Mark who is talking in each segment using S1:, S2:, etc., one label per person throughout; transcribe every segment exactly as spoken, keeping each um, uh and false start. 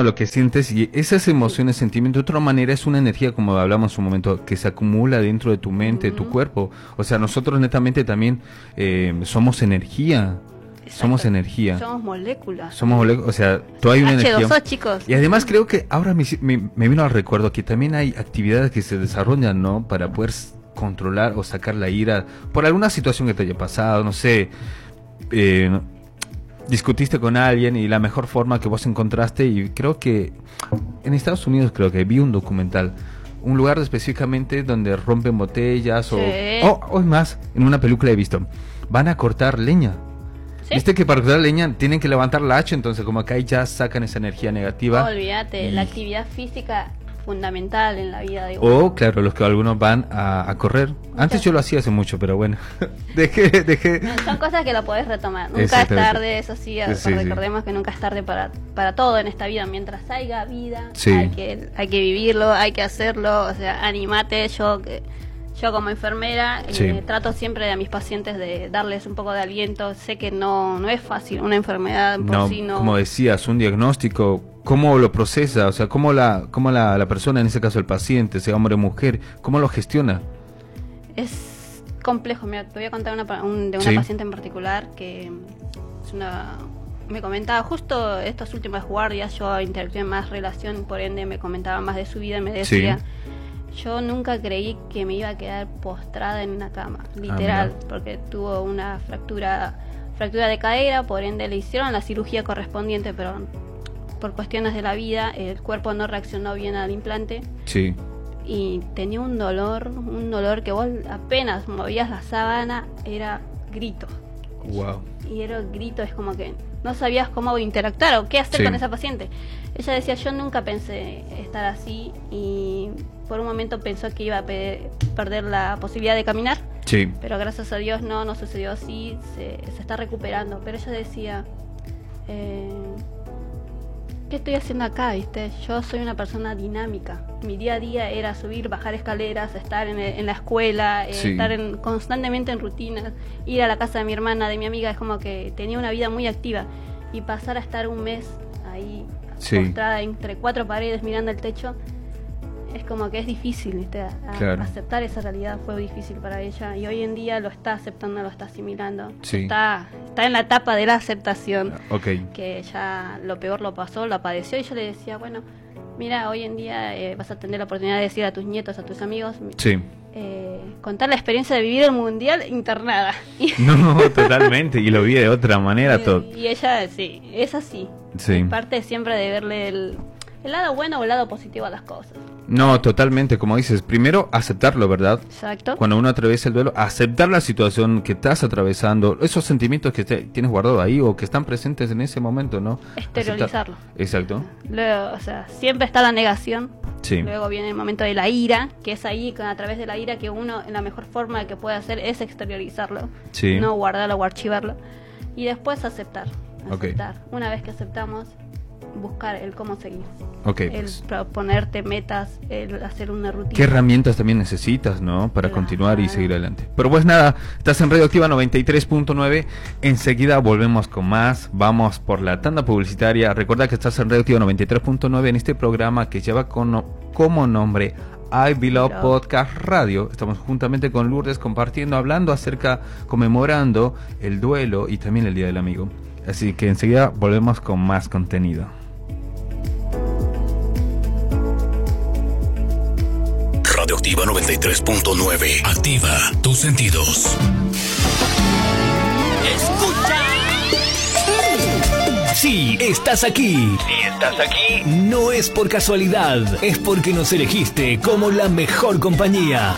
S1: a lo que sientes, y esas emociones, sentimientos, de otra manera es una energía, como hablamos un momento, que se acumula dentro de tu mente, uh-huh. de tu cuerpo. O sea, nosotros netamente también eh, somos energía. Exacto. Somos energía.
S2: Somos moléculas.
S1: Somos moléculas, o sea, tú hay una
S2: H dos O,
S1: energía.
S2: chicos.
S1: Y además creo que ahora me, me, me vino al recuerdo que también hay actividades que se desarrollan, ¿no? Para poder controlar o sacar la ira por alguna situación que te haya pasado, no sé, eh, discutiste con alguien y la mejor forma que vos encontraste, y creo que en Estados Unidos creo que vi un documental, un lugar específicamente donde rompen botellas o,
S2: sí.
S1: o, o es más, en una película he visto, van a cortar leña. ¿Sí? Viste que para cortar leña tienen que levantar la hacha, entonces como acá ya sacan esa energía negativa.
S2: No, olvídate, y... la actividad física fundamental en la vida de uno.
S1: O claro, los que algunos van a, a correr. Antes yo lo hacía hace mucho, pero bueno, dejé, dejé.
S2: No, son cosas que lo podés retomar. Nunca es tarde, eso sí, sí recordemos sí. que nunca es tarde para, para todo en esta vida. Mientras haya vida, sí. hay que hay que vivirlo, hay que hacerlo, o sea, animate. Yo que yo como enfermera sí. eh, trato siempre a mis pacientes de darles un poco de aliento. Sé que no no es fácil una enfermedad por
S1: no,
S2: sí no.
S1: Como decías, un diagnóstico, ¿cómo lo procesa? O sea, ¿cómo la cómo la, la persona, en ese caso el paciente, sea hombre o mujer, cómo lo gestiona?
S2: Es complejo. Mira, te voy a contar una, un, de una sí. paciente en particular que es una, me comentaba justo estas últimas guardias, yo interactué más relación, por ende me comentaba más de su vida y me decía, sí. yo nunca creí que me iba a quedar postrada en una cama, literal, ah, porque tuvo una fractura fractura de cadera, por ende le hicieron la cirugía correspondiente, pero por cuestiones de la vida el cuerpo no reaccionó bien al implante.
S1: Sí.
S2: Y tenía un dolor, un dolor que vos apenas movías la sábana, era grito.
S1: Wow.
S2: Y era grito, es como que no sabías cómo interactuar o qué hacer sí. con esa paciente. Ella decía, yo nunca pensé estar así, y por un momento pensó que iba a pe- perder la posibilidad de caminar.
S1: Sí.
S2: Pero gracias a Dios no, no sucedió así, se, se está recuperando. Pero ella decía, eh, ¿qué estoy haciendo acá? ¿Viste? Yo soy una persona dinámica. Mi día a día era subir, bajar escaleras, estar en, en la escuela, eh, sí. estar en, constantemente en rutinas, ir a la casa de mi hermana, de mi amiga. Es como que tenía una vida muy activa. Y pasar a estar un mes ahí, sí. postrada entre cuatro paredes mirando el techo, es como que es difícil, ¿viste? A, claro. Aceptar esa realidad fue difícil para ella, y hoy en día lo está aceptando, lo está asimilando.
S1: Sí.
S2: Está, está en la etapa de la aceptación,
S1: okay.
S2: que ya lo peor lo pasó, lo padeció, y yo le decía, bueno, mira, hoy en día eh, vas a tener la oportunidad de decir a tus nietos, a tus amigos,
S1: sí.
S2: eh, contar la experiencia de vivir el mundial internada.
S1: No, totalmente, y lo vi de otra manera.
S2: Y,
S1: todo.
S2: y ella, sí, es así.
S1: Sí.
S2: Es parte siempre de verle el, el lado bueno o el lado positivo a las cosas.
S1: No, totalmente, como dices, primero aceptarlo, ¿verdad?
S2: Exacto.
S1: Cuando uno atraviesa el duelo, aceptar la situación que estás atravesando, esos sentimientos que te, tienes guardado ahí o que están presentes en ese momento, ¿no?
S2: Exteriorizarlo.
S1: Aceptar. Exacto.
S2: Luego, o sea, siempre está la negación.
S1: Sí.
S2: Luego viene el momento de la ira, que es ahí, a través de la ira, que uno, la mejor forma que puede hacer es exteriorizarlo. Sí. No guardarlo o archivarlo. Y después aceptar. Aceptar. Okay. Una vez que aceptamos, buscar el cómo seguir.
S1: Okay,
S2: el
S1: pues.
S2: proponerte metas, el hacer una rutina.
S1: ¿Qué herramientas también necesitas, no? Para claro. continuar y seguir adelante. Pero pues nada, estás en Radio Activa noventa y tres punto nueve. Enseguida volvemos con más. Vamos por la tanda publicitaria. Recuerda que estás en Radio Activa noventa y tres punto nueve en este programa que lleva con, como nombre I Belong Podcast Radio. Estamos juntamente con Lourdes compartiendo, hablando acerca, conmemorando el duelo y también el Día del Amigo. Así que enseguida volvemos con más contenido.
S3: Radioactiva noventa y tres punto nueve. Activa tus sentidos.
S4: ¡Escucha!
S3: Sí, estás aquí.
S4: Sí, estás aquí.
S3: No es por casualidad, es porque nos elegiste como la mejor compañía.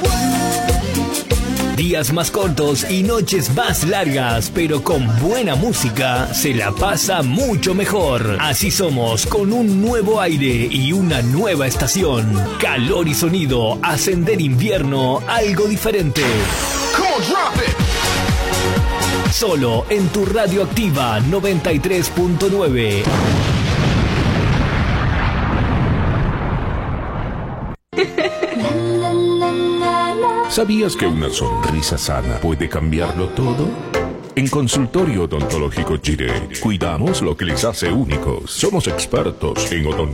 S3: Días más cortos y noches más largas, pero con buena música se la pasa mucho mejor. Así somos, con un nuevo aire y una nueva estación. Calor y sonido, ascender invierno, algo diferente.
S4: Come on, drop it.
S3: Solo en tu Radioactiva noventa y tres punto nueve.
S5: ¿Sabías que una sonrisa sana puede cambiarlo todo? En Consultorio Odontológico Chile, cuidamos lo que les hace únicos. Somos expertos en odontología.